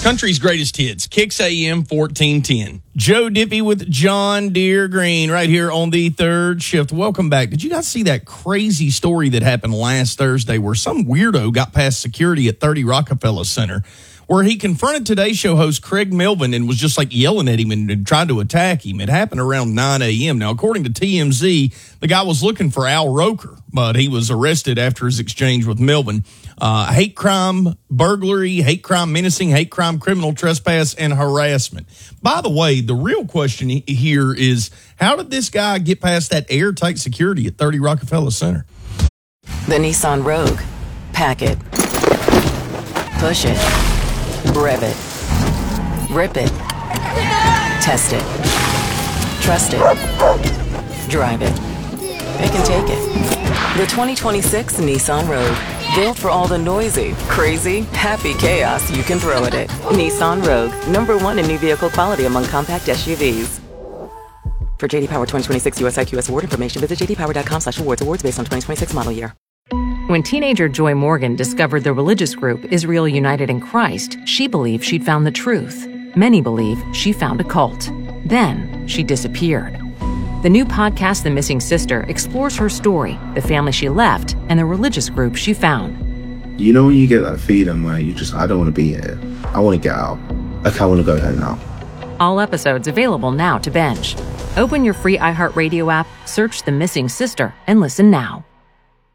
Country's greatest hits, Kicks AM 1410. Joe Dippy with John Deere Green right here on the third shift. Welcome back. Did you guys see that crazy story that happened last Thursday where some weirdo got past security at 30 Rockefeller Center, where he confronted Today Show host Craig Melvin and was just like yelling at him and tried to attack him? It happened around 9 a.m. Now, according to TMZ, the guy was looking for Al Roker, but he was arrested after his exchange with Melvin. Hate crime, burglary, hate crime, menacing, hate crime, criminal trespass, and harassment. By the way, the real question here is, how did this guy get past that airtight security at 30 Rockefeller Center? The Nissan Rogue. Pack it. Push it. Rev it. Rip it. Test it. Trust it. Drive it. It can take it. The 2026 Nissan Rogue. Built for all the noisy, crazy, happy chaos you can throw at it. Nissan Rogue. #1 in new vehicle quality among compact SUVs. For JD Power 2026 US IQS award information, visit jdpower.com/awards. Awards based on 2026 model year. When teenager Joy Morgan discovered the religious group Israel United in Christ, she believed she'd found the truth. Many believe she found a cult. Then she disappeared. The new podcast, The Missing Sister, explores her story, the family she left, and the religious group she found. You know when you get that feeling where I don't want to be here. I want to get out. Like, I want to go home now. All episodes available now to binge. Open your free iHeartRadio app, search The Missing Sister, and listen now.